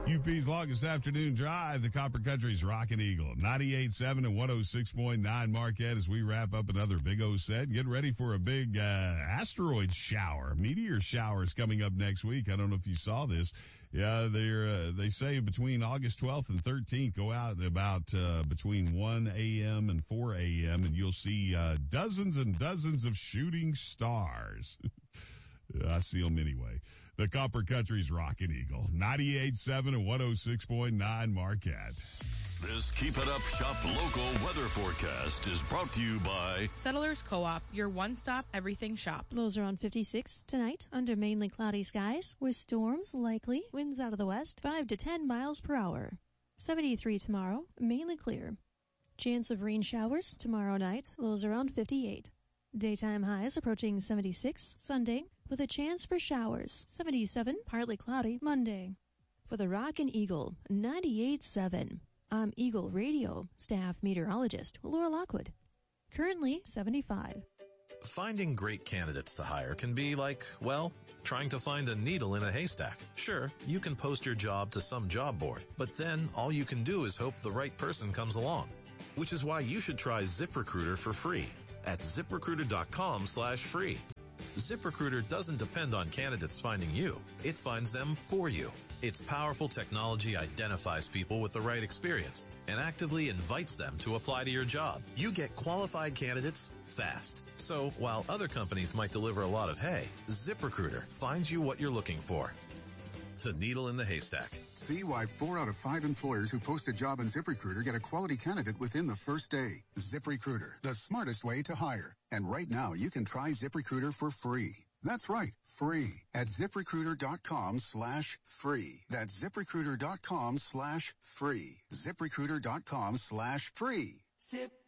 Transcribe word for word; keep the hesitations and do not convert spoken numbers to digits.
U P's longest afternoon drive, the Copper Country's Rockin' Eagle, ninety-eight point seven and one oh six point nine Marquette, as we wrap up another Big O set. Get ready for a big uh, asteroid shower, meteor showers coming up next week. I don't know if you saw this. Yeah, they're uh, they say between August twelfth and thirteenth, go out at about uh, between one a.m. and four a.m. and you'll see uh, dozens and dozens of shooting stars. I see them anyway. The Copper Country's Rockin' Eagle, ninety-eight point seven and one oh six point nine Marquette. This Keep It Up Shop Local weather forecast is brought to you by Settlers Co-op, your one-stop everything shop. Lows around fifty-six tonight under mainly cloudy skies with storms likely, winds out of the west, five to ten miles per hour. seventy-three tomorrow, mainly clear. Chance of rain showers tomorrow night, lows around fifty-eight. Daytime highs approaching seventy-six Sunday with a chance for showers, seventy-seven, partly cloudy Monday. For the Rockin' Eagle, ninety-eight point seven. I'm Eagle Radio staff meteorologist Laura Lockwood. Currently seventy-five. Finding great candidates to hire can be like, well, trying to find a needle in a haystack. Sure, you can post your job to some job board, but then all you can do is hope the right person comes along. Which is why you should try ZipRecruiter for free at ZipRecruiter.com slash free. ZipRecruiter doesn't depend on candidates finding you. It finds them for you. Its powerful technology identifies people with the right experience and actively invites them to apply to your job. You get qualified candidates fast. So while other companies might deliver a lot of hay, ZipRecruiter finds you what you're looking for. The needle in the haystack. See why four out of five employers who post a job on ZipRecruiter get a quality candidate within the first day. ZipRecruiter, the smartest way to hire. And right now, you can try ZipRecruiter for free. That's right, free at ZipRecruiter.com slash free. That's ZipRecruiter.com slash free. ZipRecruiter.com slash free. Zip